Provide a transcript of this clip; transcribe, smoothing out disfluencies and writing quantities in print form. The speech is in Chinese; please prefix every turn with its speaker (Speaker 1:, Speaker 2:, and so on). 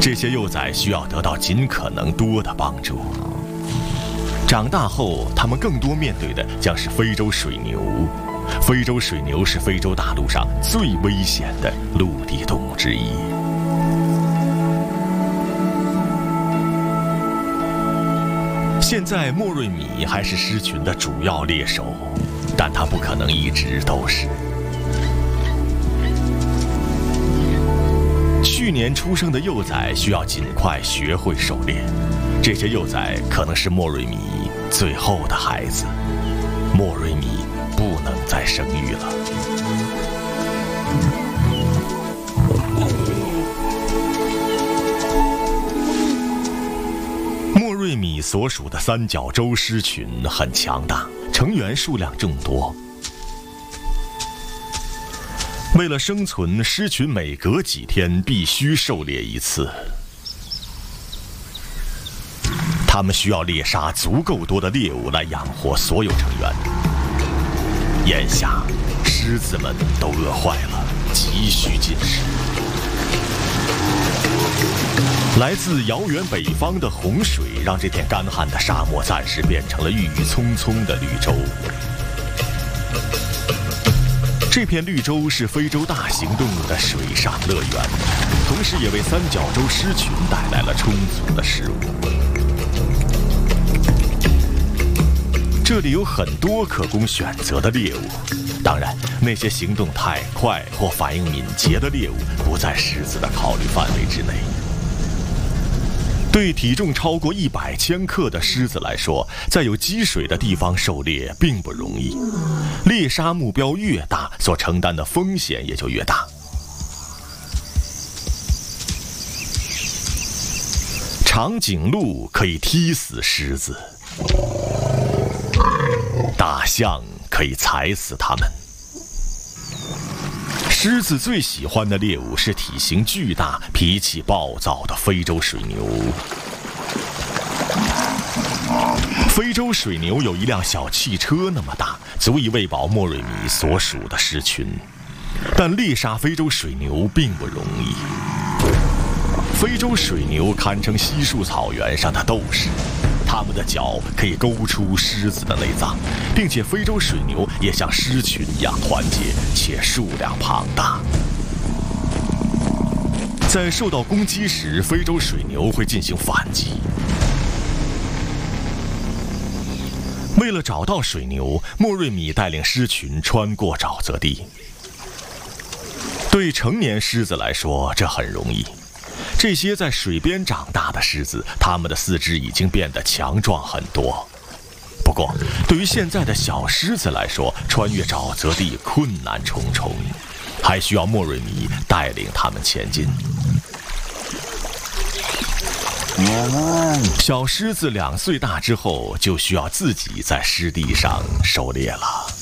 Speaker 1: 这些幼崽需要得到尽可能多的帮助。长大后，它们更多面对的将是非洲水牛。非洲水牛是非洲大陆上最危险的陆地动物之一。现在莫瑞米还是狮群的主要猎手，但它不可能一直都是。去年出生的幼崽需要尽快学会狩猎，这些幼崽可能是莫瑞米最后的孩子。莫瑞米不能再生育了。莫瑞米所属的三角洲狮群很强大，成员数量众多。为了生存，狮群每隔几天必须狩猎一次。他们需要猎杀足够多的猎物来养活所有成员。眼下，狮子们都饿坏了，急需进食。来自遥远北方的洪水让这片干旱的沙漠暂时变成了郁郁葱葱的绿洲。这片绿洲是非洲大型动物的水上乐园，同时也为三角洲狮群带来了充足的食物。这里有很多可供选择的猎物，当然，那些行动太快或反应敏捷的猎物不在狮子的考虑范围之内。对体重超过100千克的狮子来说，在有积水的地方狩猎并不容易。猎杀目标越大，所承担的风险也就越大。长颈鹿可以踢死狮子，大象可以踩死它们。狮子最喜欢的猎物是体型巨大、脾气暴躁的非洲水牛。非洲水牛有一辆小汽车那么大，足以喂饱莫瑞米所属的狮群。但猎杀非洲水牛并不容易。非洲水牛堪称稀树草原上的斗士，它们的角可以勾出狮子的内脏，并且非洲水牛也像狮群一样团结且数量庞大。在受到攻击时，非洲水牛会进行反击。为了找到水牛，莫瑞米带领狮群穿过沼泽地。对成年狮子来说，这很容易。这些在水边长大的狮子，它们的四肢已经变得强壮很多。不过，对于现在的小狮子来说，穿越沼泽地困难重重，还需要莫瑞米带领它们前进。小狮子2岁大之后，就需要自己在湿地上狩猎了。